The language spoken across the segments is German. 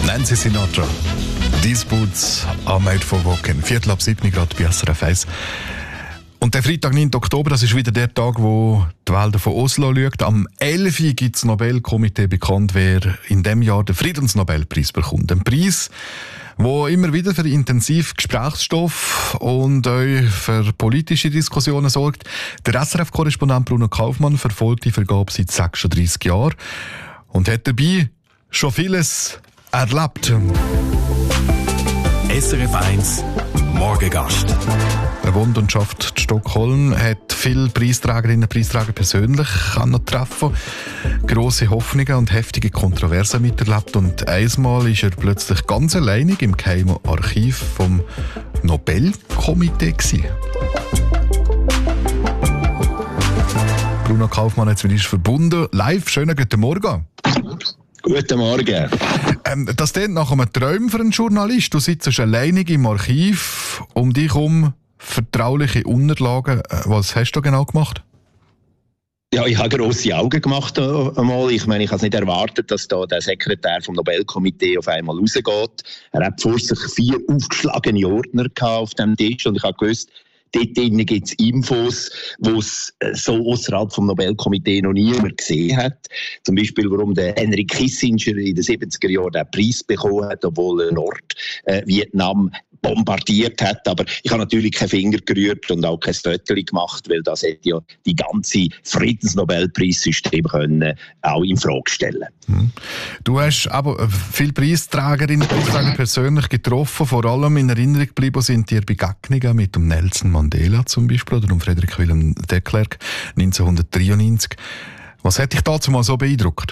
Nancy Sinatra. These boots are made for walking. 6:45 Grad bei SRF 1. Und der Freitag, 9. Oktober, das ist wieder der Tag, wo die Wälder von Oslo schaut. Am 11. gibt das Nobelkomitee bekannt, wer in diesem Jahr den Friedensnobelpreis bekommt. Ein Preis, wo immer wieder für intensiv Gesprächsstoff und auch für politische Diskussionen sorgt. Der SRF-Korrespondent Bruno Kaufmann verfolgt die Vergabe seit 36 Jahren und hat dabei schon vieles erlebt. SRF 1 Morgengast. Er wohnt und arbeitet in Stockholm, hat viele Preisträgerinnen und Preisträger persönlich treffen, grosse Hoffnungen und heftige Kontroversen miterlebt. Und einmal ist er plötzlich ganz alleinig im geheimen Archiv vom Nobelkomitee gewesen. Bruno Kaufmann hat mit uns verbunden. Live, schönen guten Morgen. Guten Morgen. Das klingt nach einem Traum für einen Journalist. Du sitzt alleinig im Archiv, um dich um vertrauliche Unterlagen. Was hast du genau gemacht? Ja, ich habe grosse Augen gemacht einmal. Ich meine, ich habe es nicht erwartet, dass da der Sekretär vom Nobelkomitee auf einmal rausgeht. Er hat vor sich 4 aufgeschlagene Ordner auf dem Tisch und ich habe gewusst, dort drinnen gibt es Infos, die es so außerhalb vom Nobelkomitee noch niemand gesehen hat. Zum Beispiel, warum der Henry Kissinger in den 70er Jahren den Preis bekommen hat, obwohl er Nordvietnam bombardiert hat. Aber ich habe natürlich keinen Finger gerührt und auch kein Stöckchen gemacht, weil das hätte ja die ganze Friedensnobelpreissystem können auch in Frage stellen. Du hast aber viele Preisträgerinnen und Preisträger persönlich getroffen. Vor allem in Erinnerung geblieben sind dir Begegnungen mit dem Nelson Mandela zum Beispiel oder dem Friedrich Wilhelm de Klerk 1993. Was hat dich dazu mal so beeindruckt?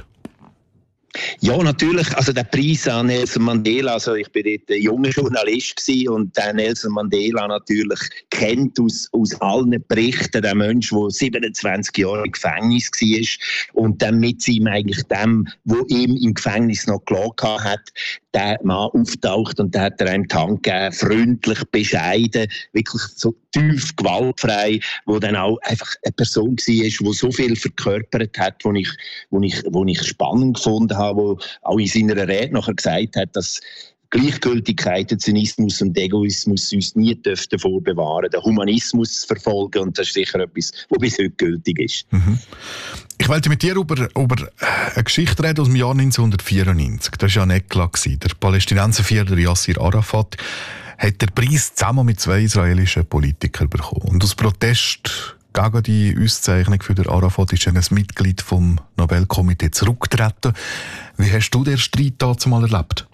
Ja, natürlich. Also der Preis an Nelson Mandela, also ich bin dort ein junger Journalist gewesen und der Nelson Mandela natürlich kennt aus allen Berichten der Mensch, der 27 Jahre im Gefängnis war und dann mit ihm eigentlich dem, wo ihm im Gefängnis noch gelassen hat, der Mann auftaucht und der hat er einem die Hand gegeben, freundlich, bescheiden, wirklich so tief gewaltfrei, wo dann auch einfach eine Person war, die so viel verkörpert hat, wo ich spannend gefunden habe, wo auch in seiner Rede nachher gesagt hat, dass Gleichgültigkeit, der Zynismus und Egoismus uns nie davor bewahren, den Humanismus zu verfolgen, und das ist sicher etwas, was bis heute gültig ist. Ich wollte mit dir über eine Geschichte reden aus dem Jahr 1994. Das war ja ein Eklat. Der Palästinenserführer Yasser Arafat hat den Preis zusammen mit 2 israelischen Politikern bekommen. Und aus Protest gegen die Auszeichnung für den Arafat ist ein Mitglied vom Nobelkomitee zurückgetreten. Wie hast du den Streit dazu mal erlebt?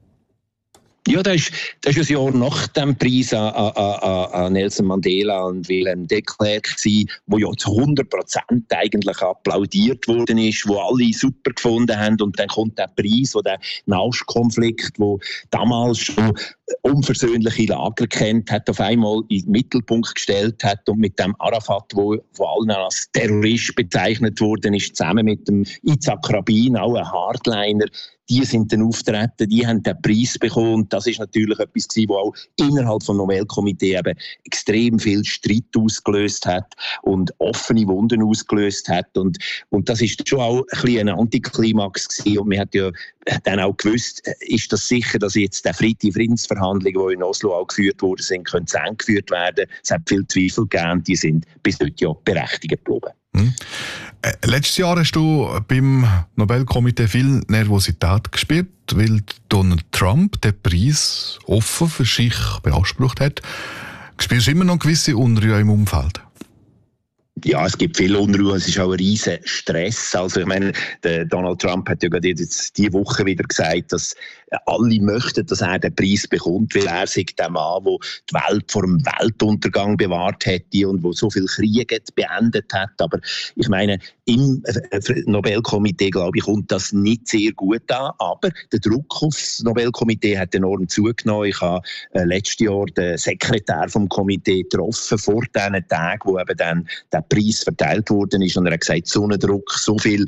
Ja, das ist ein Jahr nach dem Preis an Nelson Mandela und Wilhelm de Klerk gewesen, wo ja zu 100% eigentlich applaudiert worden ist, wo alle super gefunden haben, und dann kommt der Preis, wo der Nahostkonflikt, wo damals schon unversöhnliche Lager kennt hat, auf einmal in den Mittelpunkt gestellt hat und mit dem Arafat, wo von allen als Terrorist bezeichnet worden ist, zusammen mit dem Yitzhak Rabin, auch ein Hardliner, die sind dann auftreten, die haben den Preis bekommen, und das ist natürlich etwas gewesen, was auch innerhalb des Nobelkomitees eben extrem viel Streit ausgelöst hat und offene Wunden ausgelöst hat, und das ist schon auch ein bisschen ein Antiklimax gewesen, und man hat ja dann auch gewusst, ist das sicher, dass jetzt die Friedensverhandlungen, die in Oslo auch geführt worden sind, können zu Ende geführt werden. Es hat viele Zweifel gegeben, die sind bis heute ja berechtigt geblieben. Letztes Jahr hast du beim Nobelkomitee viel Nervosität gespürt, weil Donald Trump den Preis offen für sich beansprucht hat. Spürst du immer noch gewisse Unruhe im Umfeld? Ja, es gibt viel Unruhe, es ist auch ein riesen Stress. Also ich meine, der Donald Trump hat ja gerade jetzt diese Woche wieder gesagt, dass alle möchten, dass er den Preis bekommt, weil er sich der Mann, der die Welt vor dem Weltuntergang bewahrt hätte und der so viele Kriege beendet hat. Aber ich meine, im Nobelkomitee, glaube ich, kommt das nicht sehr gut an. Aber der Druck auf das Nobelkomitee hat enorm zugenommen. Ich habe letztes Jahr den Sekretär vom Komitee getroffen, vor diesen Tagen, wo eben dann der Preis verteilt worden ist. Und er hat gesagt, so ein Druck, so viel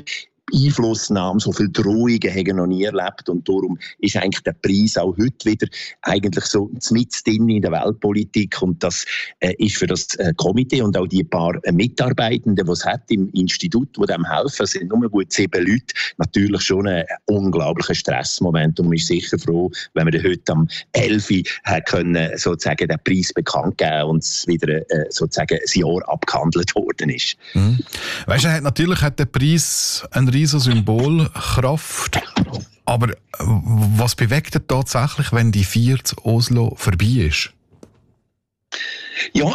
Einflussnahme, so viele Drohungen haben wir noch nie erlebt und darum ist eigentlich der Preis auch heute wieder eigentlich so mit drin in der Weltpolitik und das ist für das Komitee und auch die paar Mitarbeitenden, die es hat im Institut, die dem helfen, es sind nur gut 7 Leute, natürlich schon ein unglaublicher Stressmoment und man ist sicher froh, wenn wir heute am 11. können sozusagen den Preis bekannt geben und es wieder sozusagen ein Jahr abgehandelt worden ist. Mhm. Weißt du, natürlich hat der Preis eine riesige Symbolkraft, aber was bewegt er tatsächlich, wenn die 4 zu Oslo vorbei ist? Ja,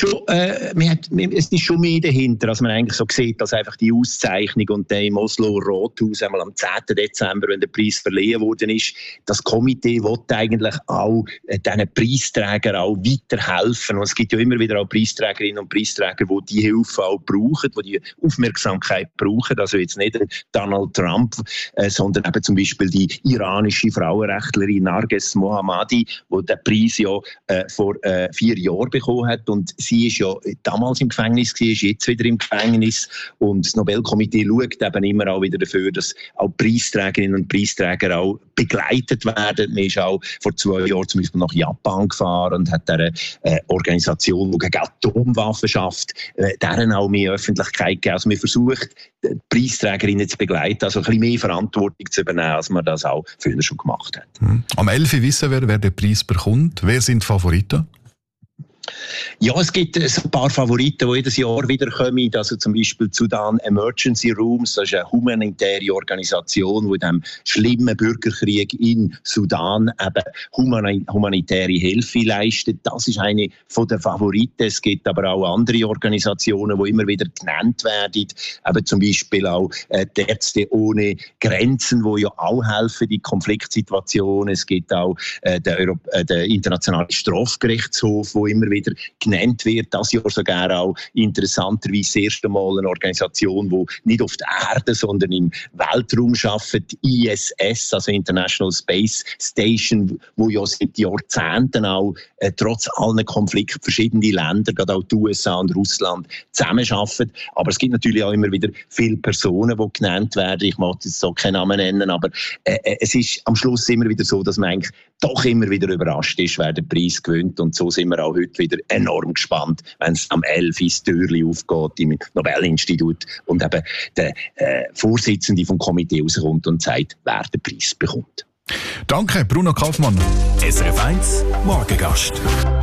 es ist schon mehr dahinter, als man eigentlich so sieht, dass einfach die Auszeichnung und der im Oslo Rathaus einmal am 10. Dezember, wenn der Preis verliehen worden ist, das Komitee will eigentlich auch diesen Preisträgern auch weiterhelfen. Und es gibt ja immer wieder auch Preisträgerinnen und Preisträger, die die Hilfe auch brauchen, die die Aufmerksamkeit brauchen. Also jetzt nicht Donald Trump, sondern eben zum Beispiel die iranische Frauenrechtlerin Narges Mohammadi, die den Preis ja vor 4 Jahren bekommen hat und sie ist ja damals im Gefängnis gewesen, ist jetzt wieder im Gefängnis und das Nobelkomitee schaut eben immer auch wieder dafür, dass auch Preisträgerinnen und Preisträger auch begleitet werden. Man ist auch vor 2 Jahren zum Beispiel nach Japan gefahren und hat eine Organisation, die gegen Atomwaffen schafft, deren auch mehr Öffentlichkeit gegeben. Also man versucht, die Preisträgerinnen zu begleiten, also ein bisschen mehr Verantwortung zu übernehmen, als man das auch früher schon gemacht hat. Am 11. wissen wir, wer den Preis bekommt. Wer sind die Favoriten? Ja, es gibt ein paar Favoriten, die jedes Jahr wiederkommen. Also zum Beispiel Sudan Emergency Rooms, das ist eine humanitäre Organisation, die in diesem schlimmen Bürgerkrieg in Sudan eben humanitäre Hilfe leistet. Das ist eine der Favoriten. Es gibt aber auch andere Organisationen, die immer wieder genannt werden. Eben zum Beispiel auch die Ärzte ohne Grenzen, die ja auch helfen in Konfliktsituationen. Es gibt auch den Internationalen Strafgerichtshof, wo immer wieder genannt wird. Das Jahr sogar auch interessanterweise das erste Mal eine Organisation, die nicht auf der Erde, sondern im Weltraum arbeitet, ISS, also International Space Station, wo ja seit Jahrzehnten auch trotz allen Konflikten verschiedene Länder, gerade auch die USA und Russland, zusammenarbeiten. Aber es gibt natürlich auch immer wieder viele Personen, die genannt werden. Ich mag jetzt so keinen Namen nennen, aber es ist am Schluss immer wieder so, dass man eigentlich doch immer wieder überrascht ist, wer den Preis gewinnt. Und so sind wir auch heute wieder enorm gespannt, wenn es am 11. das Türchen aufgeht im Nobelinstitut und eben der Vorsitzende vom Komitee rauskommt und sagt, wer den Preis bekommt. Danke, Bruno Kaufmann. SRF 1 Morgengast.